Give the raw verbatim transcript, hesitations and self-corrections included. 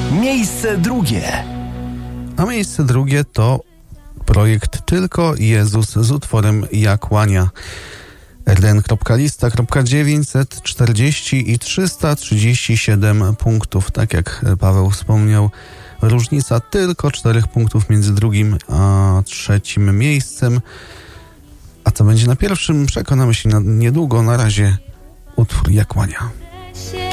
Miejsce drugie. A miejsce drugie to projekt Tylko Jezus z utworem Ja kłania. R D N kropka lista kropka dziewięćset czterdzieści i trzysta trzydzieści siedem punktów. Tak jak Paweł wspomniał, różnica tylko czterech punktów między drugim a trzecim miejscem. A co będzie na pierwszym, przekonamy się na, niedługo. Na razie utwór Ja kłania.